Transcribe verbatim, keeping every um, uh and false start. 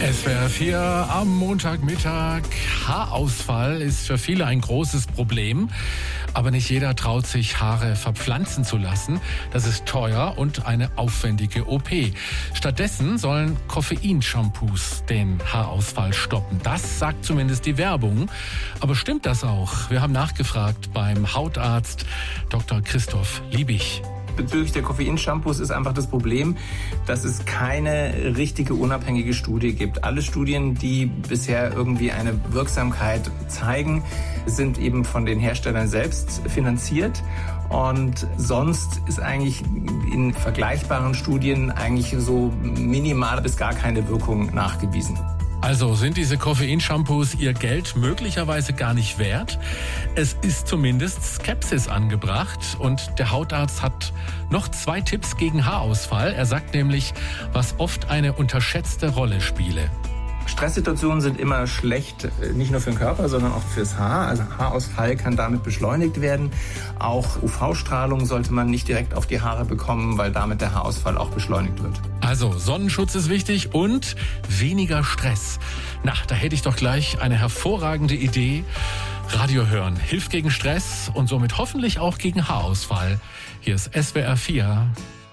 S W R vier am Montagmittag. Haarausfall ist für viele ein großes Problem. Aber nicht jeder traut sich, Haare verpflanzen zu lassen. Das ist teuer und eine aufwendige O P. Stattdessen sollen Koffeinshampoos den Haarausfall stoppen. Das sagt zumindest die Werbung. Aber stimmt das auch? Wir haben nachgefragt beim Hautarzt Doktor Christoph Liebig. Bezüglich der Koffeinshampoos ist einfach das Problem, dass es keine richtige unabhängige Studie gibt. Alle Studien, die bisher irgendwie eine Wirksamkeit zeigen, sind eben von den Herstellern selbst finanziert. Und sonst ist eigentlich in vergleichbaren Studien eigentlich so minimal bis gar keine Wirkung nachgewiesen. Also sind diese Koffeinshampoos ihr Geld möglicherweise gar nicht wert? Es ist zumindest Skepsis angebracht und der Hautarzt hat noch zwei Tipps gegen Haarausfall. Er sagt nämlich, was oft eine unterschätzte Rolle spiele. Stresssituationen sind immer schlecht, nicht nur für den Körper, sondern auch fürs Haar. Also Haarausfall kann damit beschleunigt werden. Auch U V-Strahlung sollte man nicht direkt auf die Haare bekommen, weil damit der Haarausfall auch beschleunigt wird. Also Sonnenschutz ist wichtig und weniger Stress. Na, da hätte ich doch gleich eine hervorragende Idee. Radio hören hilft gegen Stress und somit hoffentlich auch gegen Haarausfall. Hier ist S W R vier.